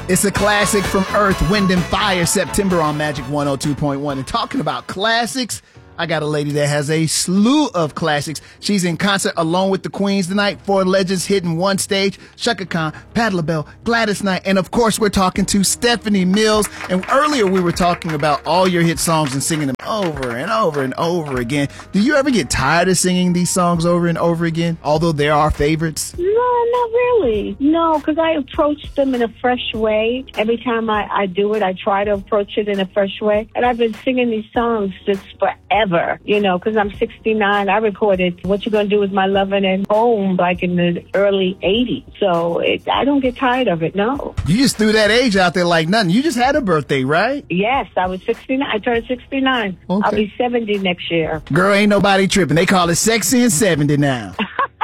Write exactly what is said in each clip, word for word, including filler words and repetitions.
It's a classic from Earth, Wind and Fire, September on Magic one oh two point one. And talking about classics, I got a lady that has a slew of classics. She's in concert along with the Queens tonight. Four legends hitting one stage. Chaka Khan, Patti LaBelle, Gladys Knight, and of course we're talking to Stephanie Mills. And earlier we were talking about all your hit songs and singing them over and over and over again. Do you ever get tired of singing these songs over and over again, although they're our favorites? No, not really. No, because I approach them in a fresh way. Every time I, I do it, I try to approach it in a fresh way. And I've been singing these songs just forever, you know, because I'm sixty-nine. I recorded What You Gonna Do With My Lovin' at Home like in the early eighties. So it, I don't get tired of it, no. You just threw that age out there like nothing. You just had a birthday, right? Yes, I was sixty-nine. I turned sixty-nine. Okay. I'll be seventy next year. Girl, ain't nobody tripping. They call it sexy and seventy now.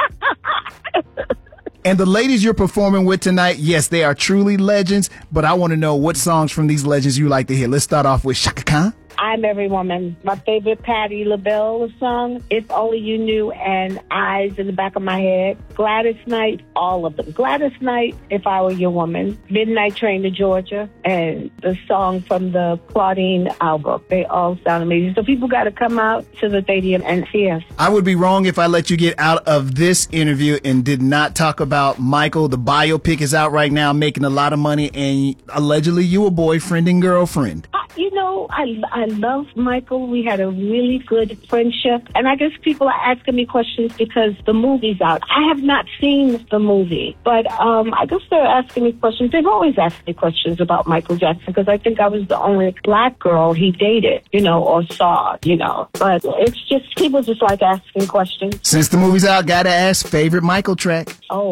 And the ladies you're performing with tonight, yes, they are truly legends, but I want to know what songs from these legends you like to hear. Let's start off with Chaka Khan. I'm Every Woman. My favorite Patti LaBelle song, If Only You Knew, and Eyes in the Back of My Head. Gladys Knight, all of them. Gladys Knight, If I Were Your Woman. Midnight Train to Georgia, and the song from the Claudine album. They all sound amazing. So people got to come out to the stadium and see us. I would be wrong if I let you get out of this interview and did not talk about Michael. The biopic is out right now, making a lot of money, and allegedly you a boyfriend and girlfriend. You know, I, I love Michael. We had a really good friendship. And I guess people are asking me questions because the movie's out. I have not seen the movie, but um, I guess they're asking me questions. They've always asked me questions about Michael Jackson because I think I was the only black girl he dated, you know, or saw, you know. But it's just, people just like asking questions. Since the movie's out, gotta ask, favorite Michael track? Oh,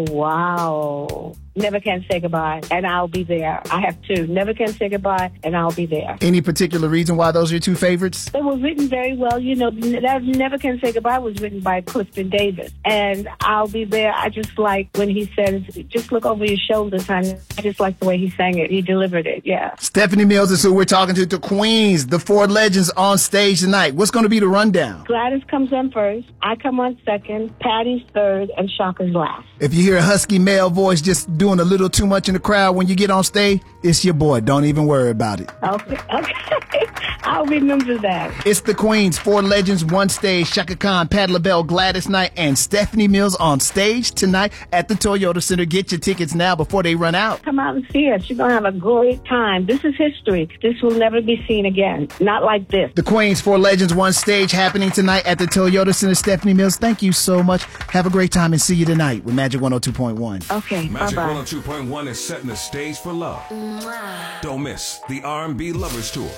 wow. Never Can Say Goodbye, and I'll be there. I have two. Never Can Say Goodbye, and I'll be there. Any particular reason why those are your two favorites? They were written very well. You know, that Never Can Say Goodbye was written by Clifton Davis, and I'll be there. I just like when he says, just look over your shoulders, honey. I just like the way he sang it. He delivered it, yeah. Stephanie Mills is who we're talking to. The Queens, the four legends on stage tonight. What's going to be the rundown? Gladys comes on first. I come on second. Patty's third, and Chaka's last. If you hear a husky male voice just doing a little too much in the crowd when you get on stage, it's your boy. Don't even worry about it. Okay, okay. I'll remember that. It's the Queens, four legends, one stage. Chaka Khan, Patti LaBelle, Gladys Knight, and Stephanie Mills on stage tonight at the Toyota Center. Get your tickets now before they run out. Come out and see us. You're going to have a great time. This is history. This will never be seen again. Not like this. The Queens, four legends, one stage happening tonight at the Toyota Center. Stephanie Mills, thank you so much. Have a great time and see you tonight with Magic one oh two point one. Okay, Magic bye-bye. one oh two point one is setting the stage for love. Don't miss the R and B Lovers Tour.